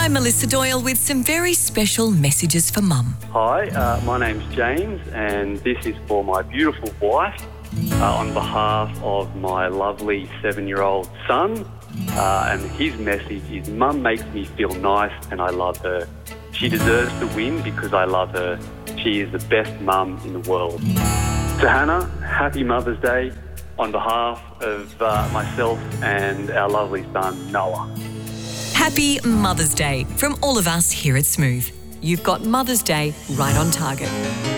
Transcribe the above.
I'm Melissa Doyle with some very special messages for Mum. Hi, my name's James, and this is for my beautiful wife on behalf of my lovely 7-year-old son. And his message is, Mum makes me feel nice and I love her. She deserves to win because I love her. She is the best mum in the world. To Hannah, happy Mother's Day on behalf of myself and our lovely son, Noah. Happy Mother's Day from all of us here at Smooth. You've got Mother's Day right on target.